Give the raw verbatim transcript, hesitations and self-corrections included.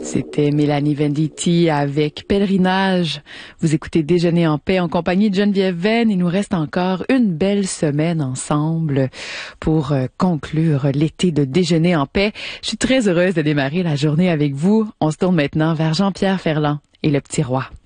C'était Mélanie Venditti avec Pèlerinage. Vous écoutez Déjeuner en paix en compagnie de Geneviève Venn. Il nous reste encore une belle semaine ensemble pour euh, conclure l'été de Déjeuner en paix. Je suis très heureuse de démarrer la journée avec vous. On se tourne maintenant vers Jean-Pierre Ferland et le petit roi.